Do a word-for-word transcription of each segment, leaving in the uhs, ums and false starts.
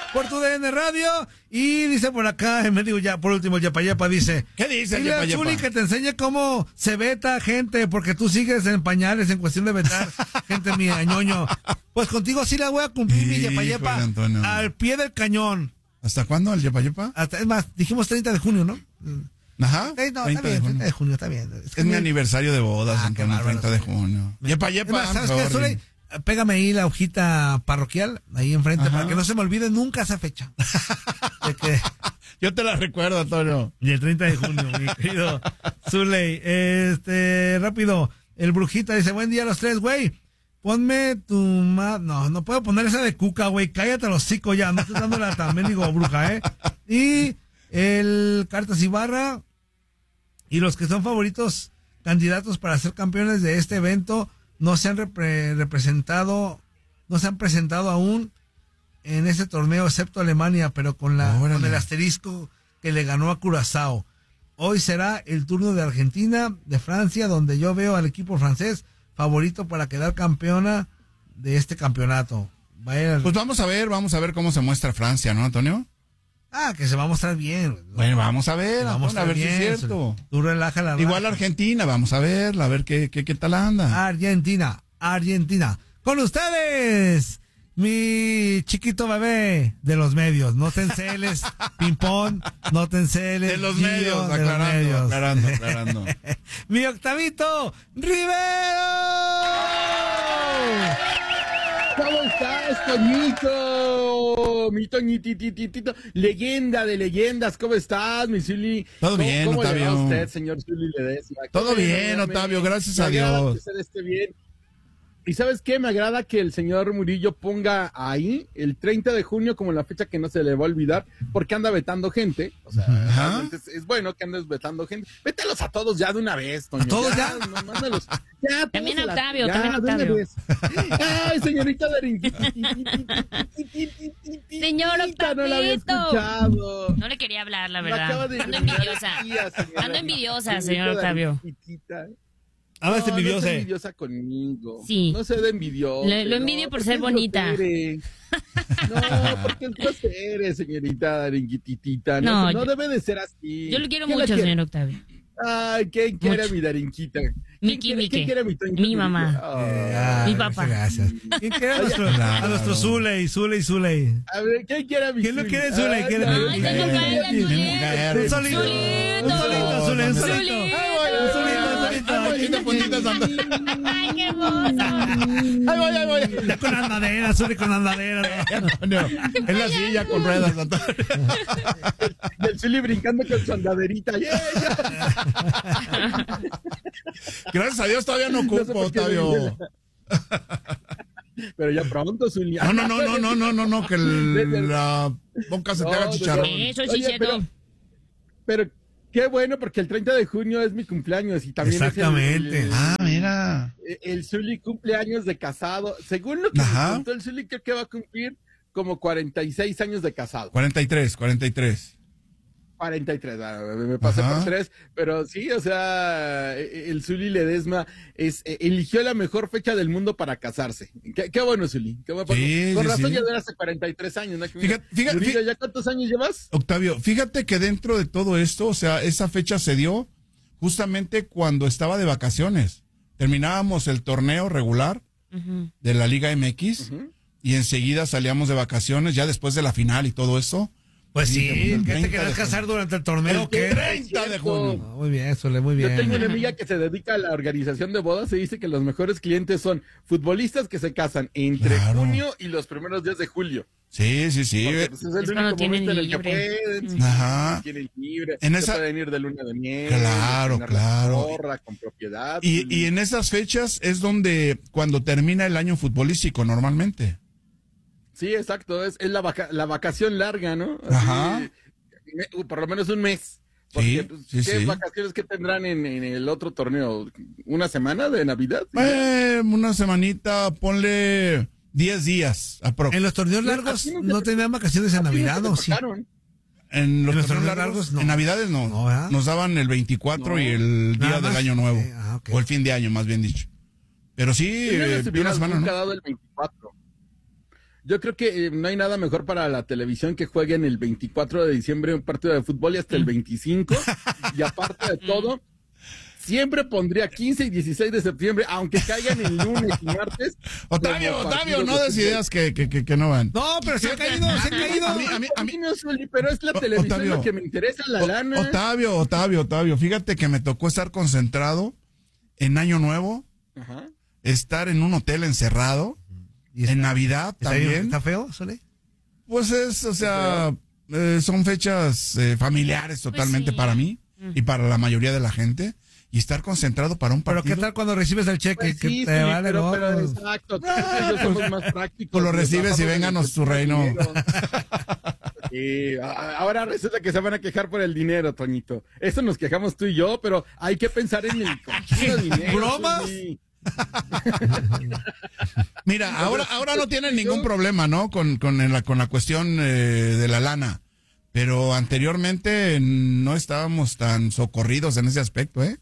por tu D N Radio. Y dice por acá, me digo ya, por último, Yepa Yepa dice. ¿Qué dice Dile Yepa a Yepa? Zuli que te enseñe cómo se veta gente, porque tú sigues en pañales en cuestión de vetar gente mía, ñoño. Pues contigo sí la voy a cumplir, mi Yepa Yepa, Antonio. al pie del cañón. ¿Hasta cuándo el Yepa Yepa? Hasta, es más, dijimos treinta de junio, ¿no? Ajá. Eh, no, está bien, treinta de junio, está bien. Es, es mi aniversario de bodas, Ah, Antonio, treinta de junio. Yepa Yepa. Es más, ¿sabes qué, Zuli? Pégame ahí la hojita parroquial, ahí enfrente, Ajá. para que no se me olvide nunca esa fecha. De que... Yo te la recuerdo, Antonio. Y el treinta de junio, mi querido Zuley. Este, rápido, el Brujita dice, buen día a los tres, güey. Ponme tu ma... No, no puedo poner esa de Cuca, güey. Cállate los hocico ya, no estoy dándole también, digo, bruja, ¿eh? Y el Cartas Ibarra y los que son favoritos candidatos para ser campeones de este evento no se han repre- representado, no se han presentado aún en este torneo, excepto Alemania, pero con la Órale. con el asterisco que le ganó a Curazao. Hoy será el turno de Argentina, de Francia, donde yo veo al equipo francés favorito para quedar campeona de este campeonato. Vaya, Pues vamos a ver, vamos a ver cómo se muestra Francia, ¿no, Antonio? ah, que se va a mostrar bien. Bueno, vamos a ver, Vamos Antonio, a ver si es cierto. Tú relaja la Igual raja. Argentina, vamos a ver, a ver qué, qué, qué tal anda. Argentina, Argentina. Con ustedes, mi chiquito bebé de los medios. No te enceles, ping-pong, no te enceles. De los Gio, medios, de aclarando, los medios. aclarando, aclarando. Mi Octavito Rivero. ¿Cómo estás, Toñito? Mi Toñitititito, leyenda de leyendas, ¿cómo estás, mi Zuli? Todo ¿Cómo- bien, ¿Cómo le va a Octavio. usted, señor Zuli Ledesma? Todo Qué bien, bueno, Octavio, me- gracias me a agrada Dios. que usted esté bien. ¿Y sabes qué? Me agrada que el señor Murillo ponga ahí el treinta de junio como la fecha que no se le va a olvidar, porque anda vetando gente. O sea, Ajá. realmente es, es bueno que andes vetando gente. Vételos a todos ya de una vez, Toño. ¿A todos ya? No, mándalos. Ya, todos También a la- Octavio, ya, también de una Octavio. vez. Ay, señorita Darín. Señor No la había Octavito. escuchado. No le quería hablar, la Me acaba verdad. de Ando iluminar envidiosa. el día, señora. Ando envidiosa, Señorita señor Octavio. Darinquitita. Ah, este No, no envidioso. sea envidiosa conmigo. Sí. No sea de envidioso. Le- lo envidio por ser bonita. No, porque es grosere, señorita Darinquititita. No, No, no yo- debe de ser así. Yo lo quiero ¿Quién la mucho, quiere? señor Octavio. Ay, ¿quién quiere Mucho. a mi Darinquita? ¿Quién Miki, quiere- Miki. ¿Quién quiere a mi Toñito? Mi mamá. Eh, Ay. ah, Mi papá. Gracias. ¿Quién quiere a nuestro, a nuestro Zuley, Zuley, Zuley? A ver, ¿quién quiere a mi ¿Quién lo Zuli? quiere, Zuli? Ay, ¿Quién lo no, quiere? Ay, no, tengo no, cara no, de no, Zulito. Un solito. Zulito. Un solito, Zuley, un solito. Zulito. Un solito, un solito. Ay, puntita, puntita, Santa. Ay, qué hermoso. Ahí voy, ahí voy. Ya con andadera, Zuley con andadera. Antonio, en la silla con ruedas, Antonio. Y el Zuli brincando con su andaderita. Yeah, yeah. Gracias a Dios todavía no No sé ocupo, por qué Octavio. Pero ya pronto, Zuli. No, no, no, no, no, no, no, no, que el- la boca se te haga No, chicharrón. Eso sí, Oye, cierto. pero, pero qué bueno, porque el treinta de junio es mi cumpleaños y también Exactamente. es el, el, Ah, mira. el Zuli cumpleaños de casado. Según lo que Ajá. me contó el Zuli, creo que va a cumplir como cuarenta y seis años de casado. cuarenta y tres, cuarenta y tres. cuarenta y tres, ah, me pasé Ajá. por tres, pero sí, o sea, el Zuli Ledesma es, eligió la mejor fecha del mundo para casarse. Qué, qué bueno, Zuli. Qué bueno. Sí, Con sí, razón sí. ya dura hace cuarenta y tres años, ¿no? Fíjate, fíjate, Murillo, fíjate. ¿ya cuántos años llevas? Octavio, fíjate que dentro de todo esto, o sea, esa fecha se dio justamente cuando estaba de vacaciones. Terminábamos el torneo regular Ujú. de la Liga M X Ujú. y enseguida salíamos de vacaciones, ya después de la final y todo eso. Pues sí, El ¿qué te treinta querés de casar durante el torneo o qué? treinta de junio. Ah, muy bien, Zuley, muy Yo tengo bien. una amiga que se dedica a la organización de bodas y dice que los mejores clientes son futbolistas que se casan entre Claro. junio y los primeros días de julio. Sí, sí, sí. Porque, pues, es el Es único cuando tienen momento en el que libre. pueden, sí, Ajá. tienen libre, En se esa- pueden ir de luna de miel, Claro, tener la claro. porra, con propiedad. Y, y en esas fechas es donde, cuando termina el año futbolístico normalmente. Sí, exacto, es, es la, vaca- la vacación larga, ¿no? Así, Ajá. me- por lo menos un mes. Porque, Sí, pues, sí, ¿qué sí. vacaciones que tendrán en, en el otro torneo? ¿Una semana de Navidad? Eh, una semanita, ponle diez días aprox. En los torneos largos Así no te- no tenían vacaciones en Así Navidad, no ¿o te sí? tocaron. En los ¿En los torneos torneos largos, largos? No. en Navidades no. No, ¿verdad? Nos daban el veinticuatro No. y el Nada día del más. año nuevo. Eh, ah, ok. O el fin de año, más bien dicho. Pero sí, Yo no eh, les de hubiera una semana, nunca ¿no? dado el veinticuatro. Yo creo que eh, no hay nada mejor para la televisión que jueguen el veinticuatro de diciembre un partido de fútbol y hasta el veinticinco. Y aparte de todo, siempre pondría quince y dieciséis de septiembre, aunque caigan el lunes y martes. Otavio, como Otavio, partidos no de des fútbol. ideas que, que, que, que no van. No, pero se ha caído, se ha caído. A mí, a mí, a mí, Sí, no, Zuli, pero es la O- televisión Otavio. lo que me interesa, la O- lana. Otavio, Otavio, Otavio, fíjate que me tocó estar concentrado en Año Nuevo, Ajá. estar en un hotel encerrado, ¿Y está- en Navidad está, bien- también. ¿Está feo, Sole? Pues es, o sea, eh, son fechas eh, familiares totalmente sí. para mí y para la mayoría de la gente. Y estar concentrado para un Pero partido. ¿qué tal cuando recibes el cheque? Pues que sí, te Zuli, vale pero, pero gorro? exacto, tú y yo somos más prácticos. Pues lo Nos recibes y bajamos vénganos en tu reino. dinero. Sí, a- ahora resulta que se van a quejar por el dinero, Toñito. Eso nos quejamos tú y yo, pero hay que pensar en el cochino dinero. ¿Bromas? Zuli. Mira, ahora, ahora no tienen ningún problema, ¿no? Con, con, la, con la cuestión eh, de la lana. Pero anteriormente no estábamos tan socorridos en ese aspecto, ¿eh?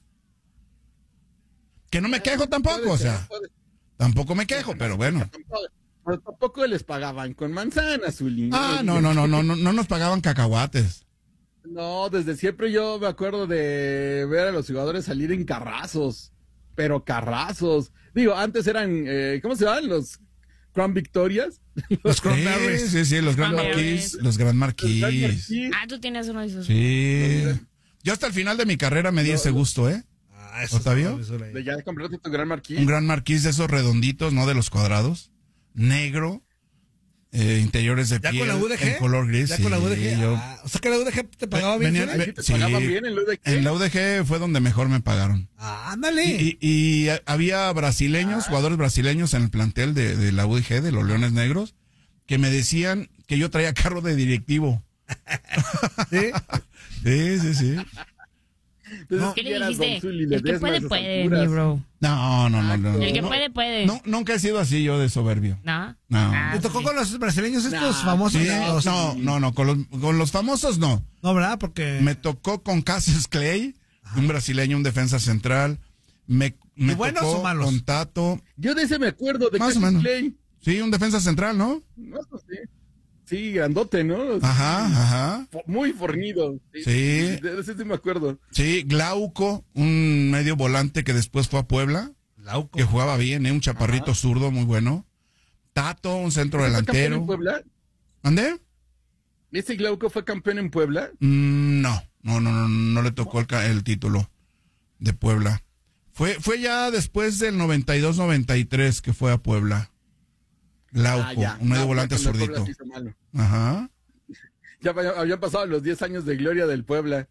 Que no me quejo tampoco, Puede o ser, sea, puede- tampoco me quejo, pero bueno. tampoco- pero tampoco les pagaban con manzanas, Zuli. Ah, no, no, no, no, no, no nos pagaban cacahuates. No, desde siempre yo me acuerdo de ver a los jugadores salir en carrazos, pero carrazos. Digo, antes eran, eh, ¿cómo se llaman? Los Crown Victorias. Los Sí, Cranberries. sí, sí, los Grand Cranberries. Marquis, los Grand Los Marquis. Grand Marquis. Ah, tú tienes uno de esos. Sí. Yo hasta el final de mi carrera me di ese gusto, ¿eh? Ah, eso ¿Otavio? es Sole. De ya compraste tu Gran Marquis. Un Grand Marquis de esos redonditos, no de los cuadrados. Negro. eh, interiores de ¿Ya piel. con la U D G? En color gris. ¿Ya con la U D G? sí, yo- Ah, o sea que la U D G te pagaba bien, Venían- Sole. ve- ¿Te sí. pagaban bien en lo de En la U D G fue donde mejor me pagaron. Ah, ándale. Y, y- y había brasileños, jugadores brasileños en el plantel de, de la U D G, de los Leones Negros, que me decían que yo traía carro de directivo. ¿Sí? Sí, sí, sí. Entonces, ¿Qué si le eras dijiste? Don Zuli El que Ledesma a puede, esas puede, alturas. mi bro. No, no, no, no. El que no, puede, puede. no, nunca he sido así yo de soberbio. ¿No? No. Ah, ¿Te tocó sí. con los brasileños estos Nah, famosos? Sí, Los- no, no, no, con los, con los famosos no. No, ¿verdad? Porque... Me tocó con Cassius Clay, un brasileño, un defensa central. Me, me ¿Y buenos tocó o malos? con Tato. Yo de ese me acuerdo de Más o Cassius menos. Clay. Sí, un defensa central, ¿no? No, eso sí. Sí, grandote, ¿no? Ajá, ajá. Fo- Muy fornido. Sí. De ese sí me acuerdo. Sí, Glauco, un medio volante que después fue a Puebla, Lauco. que jugaba bien, ¿eh? Un chaparrito zurdo muy bueno. Tato, un centro ¿Fue campeón en delantero. Puebla? ¿Ande? ¿Ese Glauco fue campeón en Puebla? Mm, no, no, no, no, no le tocó el, ca- el título de Puebla. Fue, fue ya después del noventa y dos noventa y tres que fue a Puebla. Glauco, Ah, ya. un medio Ah, volante cuando el Puebla zurdito. se hizo malo. Ajá. Ya vaya- habían pasado los diez años de gloria del Puebla.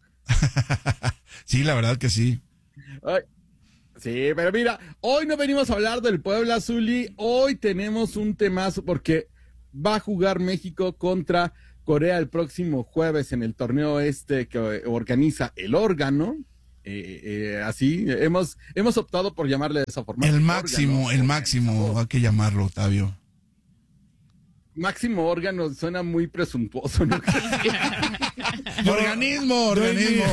Sí, la verdad que sí. Ay. Sí, pero mira, hoy no venimos a hablar del Puebla, Zuli. Hoy tenemos un temazo porque va a jugar México contra Corea el próximo jueves en el torneo este que organiza el órgano. Eh, eh, así, hemos, hemos optado por llamarle de esa forma. El Órgano, máximo, el máximo, hay que llamarlo, Octavio. Máximo órgano suena muy presuntuoso, ¿no? Organismo, organismo.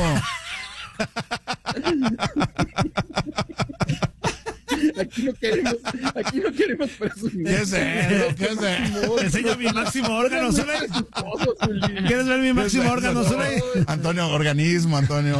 Aquí no queremos, aquí no queremos presumir. ¿Qué es eso? ¿Qué es eso? Te enseño mi máximo órgano, Suena Sole. muy presuntuoso, Zuli. ¿Quieres ver mi máximo órgano, Sole? Antonio, organismo, Antonio.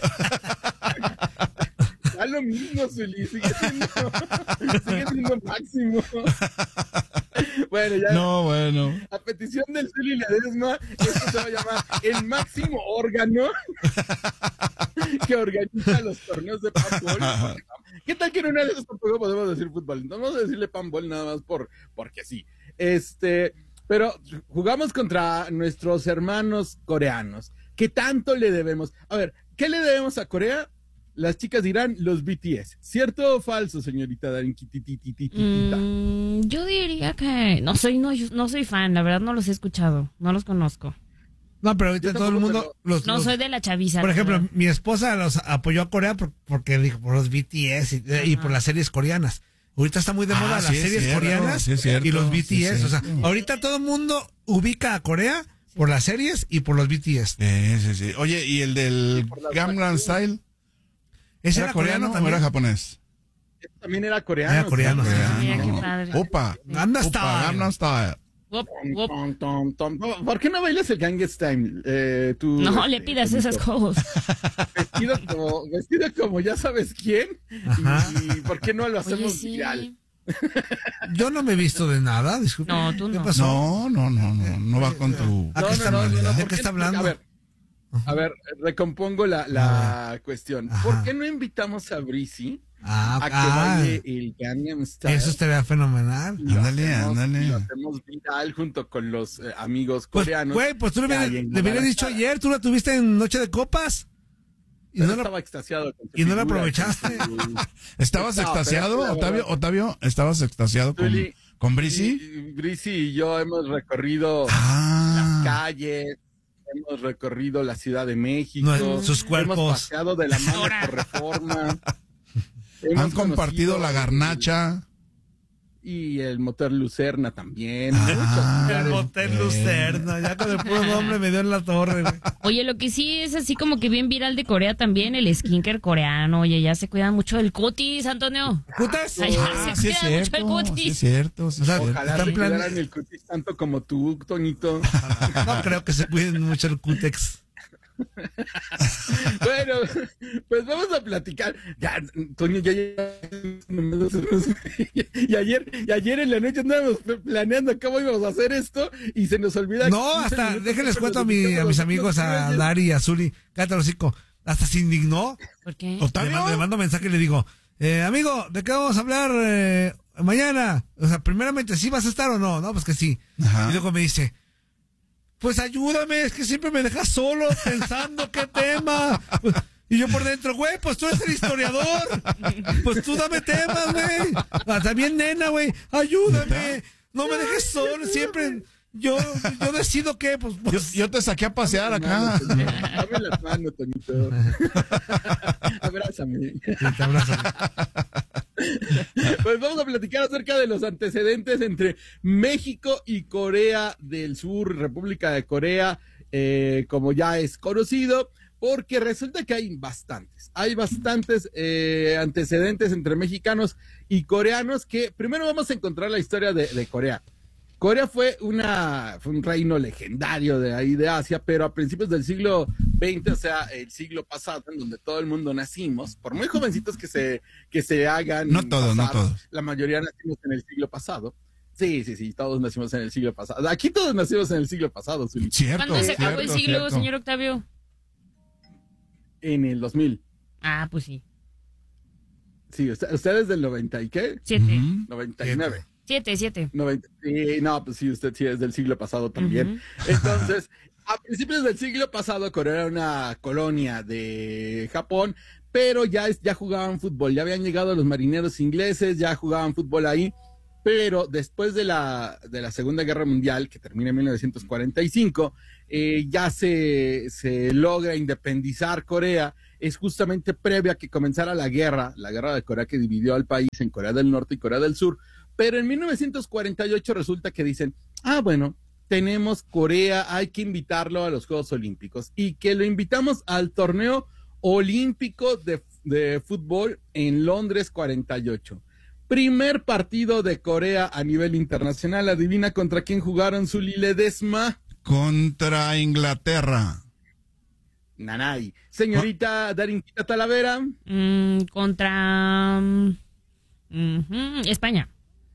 Da lo mismo, Zuli, sigue siendo, sigue siendo máximo. Bueno, ya, No, bueno. a petición del Zuli Ledesma, esto se va a llamar el máximo órgano que organiza los torneos de panball. ¿Qué tal que en una de esas tampoco podemos decir fútbol? No vamos a decirle panball nada más por, porque sí. Este, pero jugamos contra nuestros hermanos coreanos. ¿Qué tanto le debemos? A ver, ¿qué le debemos a Corea? Las chicas dirán los B T S. ¿Cierto o falso, señorita Darinquitititititita? Mm, yo diría que no soy no, no soy fan, la verdad no los he escuchado, no los conozco. No, pero ahorita Yo todo el tampoco, mundo... Los, No los- soy de la chaviza. Por la ejemplo, verdad. mi esposa los apoyó a Corea por- porque dijo por los B T S y, y por las series coreanas. Ahorita está muy de Ah, moda sí las es series cierto, coreanas sí es cierto, y los B T sí S. es O sea, cierto. ahorita todo el mundo ubica a Corea por las series y por los B T S. Sí, sí, sí. Oye, ¿y el del por las Gangnam vacunas. Style? ¿Ese ¿Era coreano o también? era japonés? También era coreano. Era coreano, sí. Mira qué padre. Opa. Gangnam Opa, Style. Gangnam Style. Wop, wop. Tom, tom, tom, tom. ¿Por qué no bailas el Gangnam Style? Eh, tú, No le este, pidas Tomito? esas cosas. Vestido como, vestido como ya sabes quién. Ajá. Y, y ¿por qué no lo Oye, hacemos sí. viral? Yo no me he visto de nada, disculpe. No, tú ¿Qué no. pasó? No, no, no, no, no va con tu... ¿A qué No, está, no, no, no, no, ¿de ¿por qué está Porque, hablando? a ver, a ver, recompongo la, la cuestión. Ajá. ¿Por qué no invitamos a Breezy Ah, a que ah, baile el Gangnam Style? eso estaría fenomenal. Y lo Ándale, hacemos- ándale. y Lo hacemos viral junto con los eh, amigos Pues, coreanos. güey, pues tú le que hay hubieras en le hubieras dicho Guadalajara. ayer, tú la tuviste en Noche de Copas. Y Pero no la- estaba extasiado. con su y no la figura, aprovechaste. con su- ¿Estabas No, pero extasiado, es que la Otavio? verdad- Otavio, ¿estabas extasiado con, Zuli, con Brisi? y- Brisi y yo hemos recorrido las Ah, calles, hemos recorrido la Ciudad de México, No, sus cuerpos. hemos paseado de la mano Ahora. por Reforma. han Hemos compartido conocido la garnacha. y el motor Lucerna también. Ah. Muchos El lugares. Motel Lucerna, ya con el puro nombre me dio en la torre, güey. Oye, lo que sí es así como que bien viral de Corea también, el skincare coreano. Oye, ya se cuidan mucho del cutis, Antonio. ¿Putas? Ay, Ah, se sí es cuida mucho el cierto, cutis. sí es cierto, sí O es sea, cierto. Ojalá Están se plan- cuidaran el cutis tanto como tú, Toñito. No creo que se cuiden mucho el cútex. Bueno, pues vamos a platicar. Ya, Toño, ya, ya- y ayer, y ayer en la noche andábamos planeando cómo íbamos a hacer esto y se nos olvida. No, quince hasta, minutos déjenles que cuento a, nos mi, dedicamos a mis los amigos, a güeyes. Dari y a Zuli, cállate el hocico. Hasta se indignó. ¿Por qué? Le ¿Otavio? mando, le mando mensaje y le digo, eh, amigo, ¿de qué vamos a hablar eh, mañana? O sea, primeramente, ¿sí vas a estar o no? No, pues que sí. Ajá. Y luego me dice, pues ayúdame, es que siempre me dejas solo pensando qué tema. Y yo por dentro, güey, pues tú eres el historiador. Pues tú dame temas, güey. Ah, también nena, güey, ayúdame. No me dejes solo, siempre yo, yo decido qué, pues, Yo, pues yo te saqué a pasear acá. Dame las manos, Toñito. Abrázame. sí, te abrazo. Pues vamos a platicar acerca de los antecedentes entre México y Corea del Sur, República de Corea, eh, como ya es conocido, porque resulta que hay bastantes, hay bastantes eh, antecedentes entre mexicanos y coreanos que primero vamos a encontrar la historia de, de Corea. Corea fue una fue un reino legendario de ahí de Asia, pero a principios del siglo veinte, o sea, el siglo pasado, en donde todo el mundo nacimos, por muy jovencitos que se que se hagan. No todos, no pasar, todos. La mayoría nacimos en el siglo pasado. Sí, sí, sí, todos nacimos en el siglo pasado. Aquí todos nacimos en el siglo pasado, Zuli. Cierto, ¿Cuándo se acabó el cierto, siglo, cierto. señor Octavio? En el dos mil. Ah, pues sí. Sí, usted- ustedes del noventa y qué? Siete. Ujú. noventa y nueve. Siete, siete. noventa Sí, no, pues sí, usted sí es del siglo pasado también. Entonces, a principios del siglo pasado, Corea era una colonia de Japón, pero ya, es- ya jugaban fútbol, ya habían llegado los marineros ingleses, ya jugaban fútbol ahí, pero después de la, de la Segunda Guerra Mundial, que termina en mil novecientos cuarenta y cinco, eh, ya se, se logra independizar Corea. Es justamente previa a que comenzara la guerra, la guerra de Corea que dividió al país en Corea del Norte y Corea del Sur. Pero en mil novecientos cuarenta y ocho resulta que dicen, ah, bueno, tenemos Corea, hay que invitarlo a los Juegos Olímpicos. Y que lo invitamos al torneo olímpico de, de fútbol en Londres cuarenta y ocho. Primer partido de Corea a nivel internacional. Adivina contra quién jugaron Zuli Ledesma. Contra Inglaterra. Nanay. Señorita Darinquita Talavera. Mm, contra mm, ujú, España.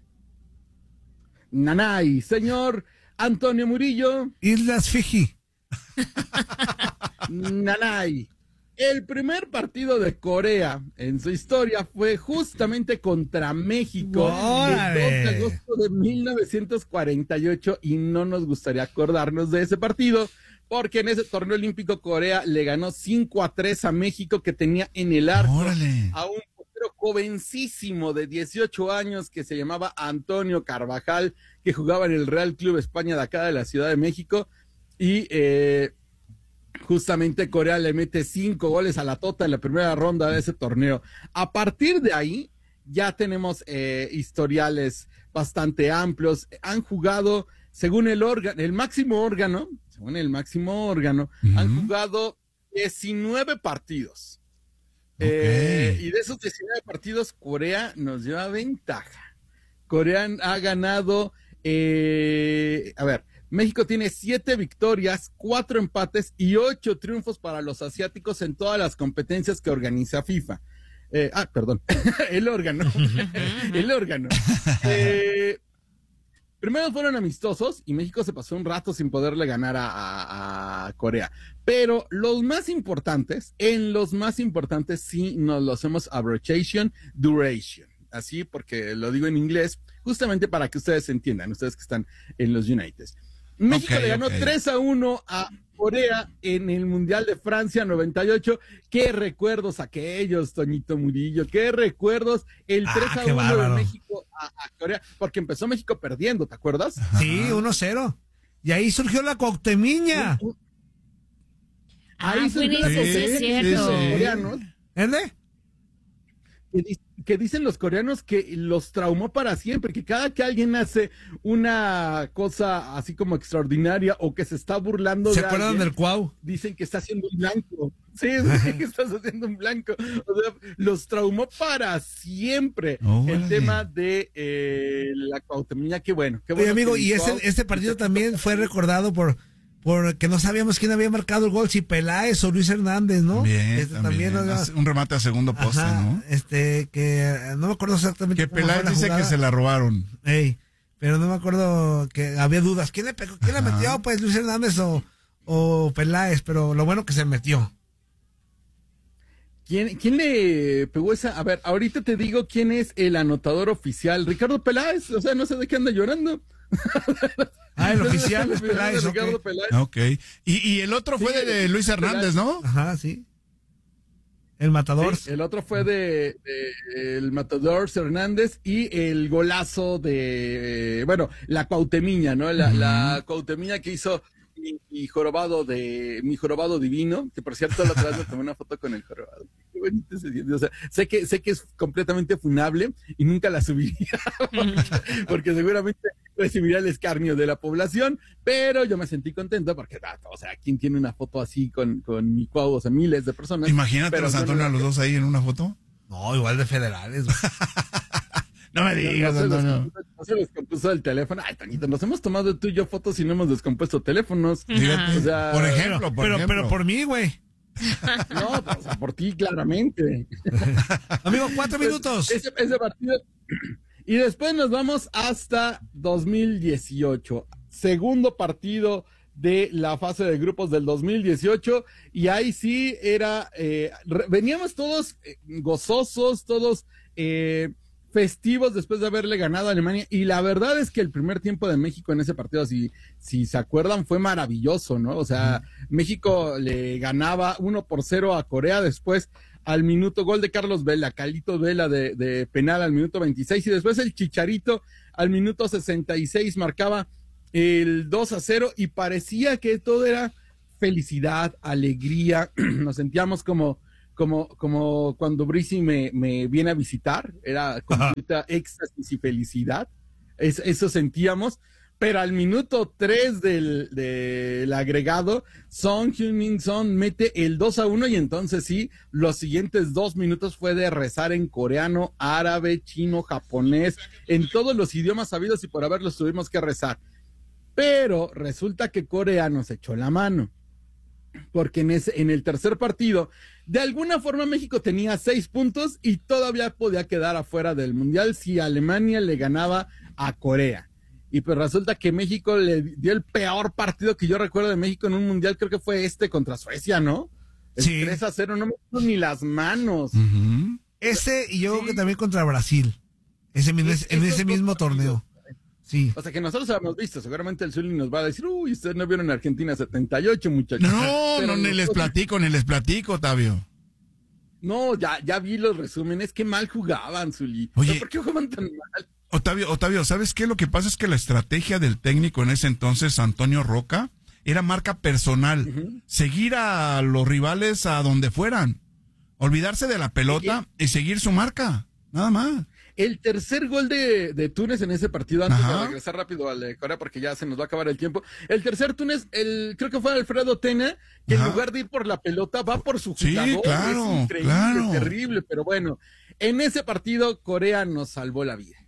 Nanay. Señor Antonio Murillo. Islas Fiji. Nanay. El primer partido de Corea en su historia fue justamente contra México ¡Órale! el dos de agosto de mil novecientos cuarenta y ocho y no nos gustaría acordarnos de ese partido porque en ese torneo olímpico Corea le ganó cinco a tres a México que tenía en el arco Órale. a un portero jovencísimo de dieciocho años que se llamaba Antonio Carvajal, que jugaba en el Real Club España de acá de la Ciudad de México y eh, justamente Corea le mete cinco goles a la Tota en la primera ronda de ese torneo. A partir de ahí ya tenemos eh, historiales bastante amplios. Han jugado, según el órgano, el máximo órgano, según el máximo órgano, Ujú. han jugado diecinueve partidos. Ok. Eh, y de esos diecinueve partidos, Corea nos lleva ventaja. Corea ha ganado Eh, a ver, México tiene siete victorias, cuatro empates y ocho triunfos para los asiáticos en todas las competencias que organiza FIFA. Eh, ah, perdón, el órgano, el órgano. Eh, primero fueron amistosos y México se pasó un rato sin poderle ganar a, a, a Corea. Pero los más importantes, en los más importantes sí nos lo hacemos abbreviation duration. Así porque lo digo en inglés, justamente para que ustedes entiendan, ustedes que están en los Uniteds. México okay, le ganó okay. tres a uno a Corea en el Mundial de Francia noventa y ocho. Qué recuerdos aquellos, Toñito Murillo, qué recuerdos el tres a uno ah, de México a, a Corea, porque empezó México perdiendo, ¿te acuerdas? Sí, uno cero. Y ahí surgió la Cuauhtemiña. Ah, Ahí fue en surgió la ese, sí, es Cuauhtemiña cierto. de los coreanos. ¿Entiendes? Que, di- que dicen los coreanos que los traumó para siempre, que cada que alguien hace una cosa así como extraordinaria o que se está burlando ¿Se de acuerdan alguien, del Cuau? dicen que está haciendo un blanco. Sí, dicen que estás haciendo un blanco. O sea, los traumó para siempre. Órale. El tema de eh, la Cuauhtemiña, qué bueno. Qué Oye, bueno amigo, que y el ese, Cuau- este partido también fue recordado por, por que no sabíamos quién había marcado el gol, si Peláez o Luis Hernández, ¿no? También, Este, también. ¿no? Hace un remate a segundo poste, Ajá, ¿no? este, que eh, no me acuerdo exactamente. Que cómo fue Peláez la dice jugada. que se la robaron. Ey, pero no me acuerdo que había dudas. ¿Quién le pegó? ¿Quién la Ajá. metió? Pues Luis Hernández o, o Peláez, pero lo bueno que se metió. ¿Quién, ¿Quién le pegó esa? A ver, ahorita te digo quién es el anotador oficial. Ricardo Peláez, o sea, no sé de qué anda llorando. Ah, el oficial es Peláez, ok. Ricardo Peláez. Ok. Y, y el otro fue Sí, de, de Luis Hernández, ¿no? Ajá, sí. El matador. Sí, el otro fue de, de el Matador Hernández y el golazo de, bueno, la Cuauhtemiña, ¿no? La, Ujú. la Cuauhtemiña que hizo mi, mi jorobado de, mi jorobado divino, que por cierto la otra vez me tomé una foto con el jorobado. Qué bonito se siente. O sea, sé que, sé que es completamente funable y nunca la subiría, porque, porque seguramente recibiría el escarnio de la población, pero yo me sentí contento porque, ah, o sea, ¿quién tiene una foto así con, con mi Cuau? O sea, miles de personas. Imagínate Pero los yo no Antonio la- a los dos ahí en una foto. No, igual de federales. güey. No me No, digas, no se los Antonio. compuso- no se les compuso el teléfono. Ay, Toñito, nos hemos tomado tú y yo fotos y no hemos descompuesto teléfonos. Fíjate, O sea, por Pero, ejemplo, por pero, ejemplo. pero por mí, güey. No, pues, o sea, por ti claramente. Amigo, cuatro Pues, minutos. Ese, ese partido. Y después nos vamos hasta dos mil dieciocho. Segundo partido de la fase de grupos del dos mil dieciocho. Y ahí sí era. eh, re- veníamos todos eh, gozosos, todos eh, festivos después de haberle ganado a Alemania. Y la verdad es que el primer tiempo de México en ese partido, si, si se acuerdan, fue maravilloso, ¿no? O sea, México le ganaba uno por cero a Corea después. Al minuto, gol de Carlos Vela, Calito Vela de, de penal al minuto veintiséis, y después el Chicharito al minuto sesenta y seis marcaba el dos a cero, y parecía que todo era felicidad, alegría. Nos sentíamos como, como, como cuando Brice me, me viene a visitar, era completa éxtasis y felicidad. Es, eso sentíamos. Pero al minuto tres del, del agregado, Son Heung-min Son mete el dos a uno, y entonces sí, los siguientes dos minutos fue de rezar en coreano, árabe, chino, japonés, en todos los idiomas sabidos y por haberlos tuvimos que rezar. Pero resulta que Corea nos echó la mano, porque en, ese, en el tercer partido, de alguna forma México tenía seis puntos y todavía podía quedar afuera del Mundial si Alemania le ganaba a Corea. Y pues resulta que México le dio el peor partido que yo recuerdo de México en un mundial, creo que fue este contra Suecia, ¿no? El Sí. tres a cero, no me acuerdo ni las manos. Ujú. Ese y yo Sí. creo que también contra Brasil. Ese, mi- Es- en esos ese dos mismo partidos. torneo. Sí. O sea que nosotros habíamos visto, seguramente el Zuli nos va a decir, uy, ustedes no vieron Argentina setenta y ocho, muchachos. No, Pero no, ni les nosotros- platico, ni les platico, Tavio. No, ya, ya vi los resúmenes, qué mal jugaban, Zuli. Oye. O sea, ¿por qué jugaban tan mal? Octavio, Octavio, ¿sabes qué? Lo que pasa es que la estrategia del técnico en ese entonces, Antonio Roca, era marca personal. Ujú. Seguir a los rivales a donde fueran. Olvidarse de la pelota y seguir su marca. Nada más. El tercer gol de, de Túnez en ese partido, antes Ajá. de regresar rápido al de Corea porque ya se nos va a acabar el tiempo. El tercer Túnez, el, creo que fue Alfredo Tena, que Ajá. en lugar de ir por la pelota, va por su Sí, jugador. claro, Es increíble, claro. terrible, pero bueno. En ese partido, Corea nos salvó la vida.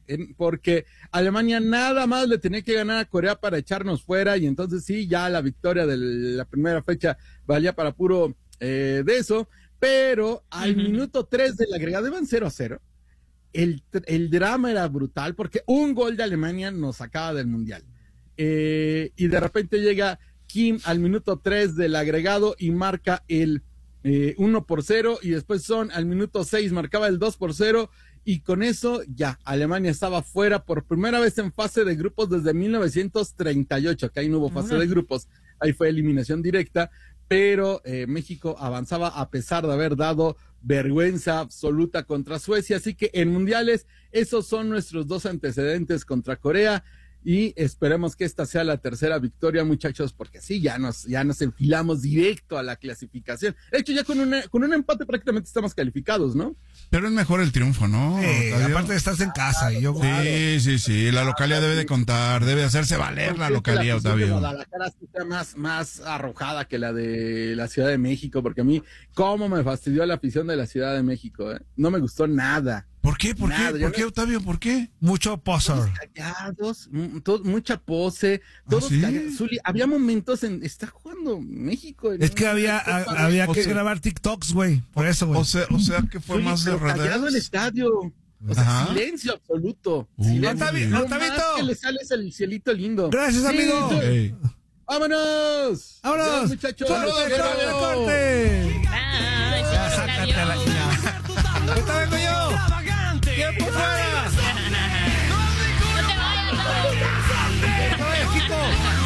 en, porque Alemania nada más le tenía que ganar a Corea para echarnos fuera, y entonces sí, ya la victoria de la primera fecha valía para puro eh, de eso, pero al uh-huh. minuto tres del agregado iban cero a cero. El, el drama era brutal porque un gol de Alemania nos sacaba del mundial. Eh, y de repente llega Kim al minuto tres del agregado y marca el eh, uno por cero, y después Son al minuto seis marcaba el dos por cero, y con eso ya Alemania estaba fuera por primera vez en fase de grupos desde mil novecientos treinta y ocho, que ahí no hubo fase de grupos, ahí fue eliminación directa, pero eh, México avanzaba a pesar de haber dado vergüenza absoluta contra Suecia. Así que en mundiales esos son nuestros dos antecedentes contra Corea, y esperemos que esta sea la tercera victoria, muchachos, porque sí, ya nos, ya nos enfilamos directo a la clasificación. De hecho, ya con, una, con un empate prácticamente estamos calificados, ¿no? Pero es mejor el triunfo, ¿no? Eh, aparte de estar en casa. Y yo, sí, claro. sí, sí, la localidad debe de contar, debe hacerse valer la localidad, Octavio. La Guadalajara está más, más arrojada que la de la Ciudad de México, porque a mí, cómo me fastidió la afición de la Ciudad de México, ¿eh? No me gustó nada. ¿Por qué? ¿Por Nada, qué? ¿Por qué, no... Octavio? ¿Por qué? Mucho poser. Todos callados, todo, mucha pose, todos ¿Ah, sí? callados. Zuli, había momentos en... Está jugando México. Es que había, a, había que sea, grabar TikToks, güey. Por eso, güey. O sea, o sea que fue Zuli, más de redes. callado el estadio. O sea, Ajá. silencio absoluto. Uh, Silencio. Octavi- No Octavito. más que le sales el cielito lindo. Gracias, Sí, amigo. Zuli. Hey. ¡Vámonos! ¡Vámonos! Adiós, muchachos. ¡Corte, corte, Adiós. corte! Bye, Ya, sácate a la chingada. ¡Ahorita vengo yo! ¡Tiempo fuera! No te vayas, no. ¡No vayas, Kiko!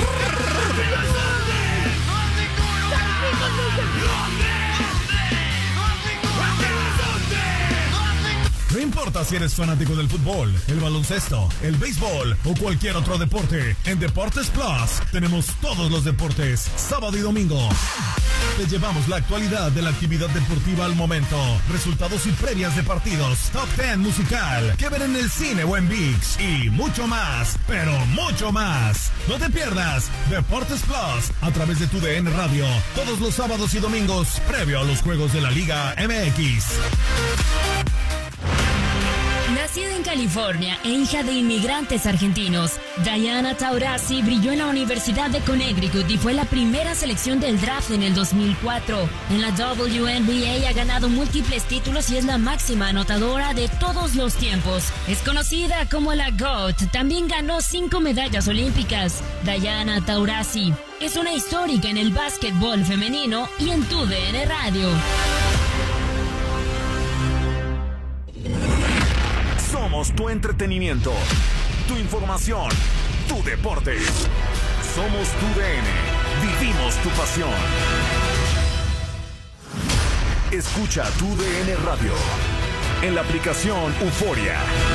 No importa si eres fanático del fútbol, el baloncesto, el béisbol o cualquier otro deporte, en Deportes Plus tenemos todos los deportes, sábado y domingo. Te llevamos la actualidad de la actividad deportiva al momento, resultados y previas de partidos, top diez musical, que ver en el cine o en ViX y mucho más, pero mucho más. No te pierdas Deportes Plus a través de tu D N Radio, todos los sábados y domingos, previo a los juegos de la Liga M X. Nacida en California e hija de inmigrantes argentinos, Diana Taurasi brilló en la Universidad de Connecticut y fue la primera selección del draft en el dos mil cuatro. En la W N B A ha ganado múltiples títulos y es la máxima anotadora de todos los tiempos. Es conocida como la GOAT. También ganó cinco medallas olímpicas. Diana Taurasi es una histórica en el básquetbol femenino y en tu D N Radio. Somos tu entretenimiento, tu información, tu deporte. Somos tu D N. Vivimos tu pasión. Escucha tu D N Radio en la aplicación Euforia.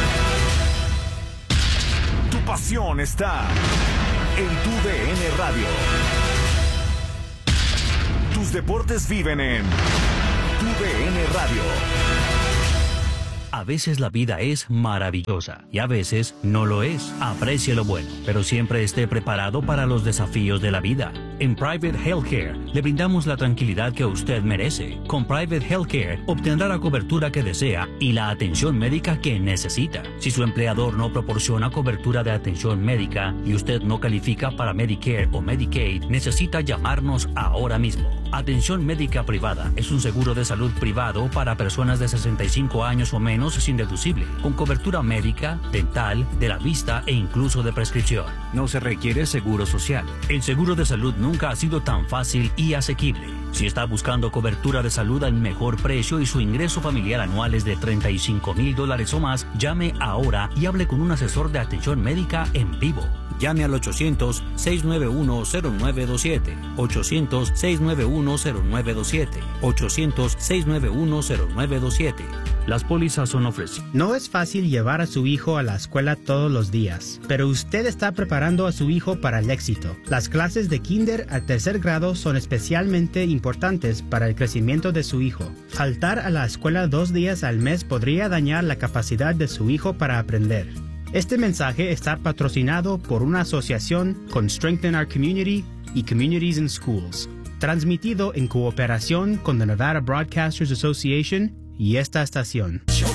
Tu pasión está en tu D N Radio. Tus deportes viven en tu D N Radio. A veces la vida es maravillosa y a veces no lo es. Aprecie lo bueno, pero siempre esté preparado para los desafíos de la vida. En Private Healthcare le brindamos la tranquilidad que usted merece. Con Private Healthcare obtendrá la cobertura que desea y la atención médica que necesita. Si su empleador no proporciona cobertura de atención médica y usted no califica para Medicare o Medicaid, necesita llamarnos ahora mismo. Atención médica privada es un seguro de salud privado para personas de sesenta y cinco años o menos sin deducible, con cobertura médica, dental, de la vista e incluso de prescripción. No se requiere seguro social. El seguro de salud nunca ha sido tan fácil y asequible. Si está buscando cobertura de salud al mejor precio y su ingreso familiar anual es de treinta y cinco mil dólares o más, llame ahora y hable con un asesor de atención médica en vivo. Llame al ochocientos, seis nueve uno, cero nueve dos siete, ochocientos, seis nueve uno, cero nueve dos siete, ochocientos, seis nueve uno, cero nueve dos siete. Las pólizas son ofrecidas. No es fácil llevar a su hijo a la escuela todos los días, pero usted está preparando a su hijo para el éxito. Las clases de kinder al tercer grado son especialmente importantes para el crecimiento de su hijo. Faltar a la escuela dos días al mes podría dañar la capacidad de su hijo para aprender. Este mensaje está patrocinado por una asociación con Strengthen Our Community y Communities in Schools, transmitido en cooperación con the Nevada Broadcasters Association y esta estación.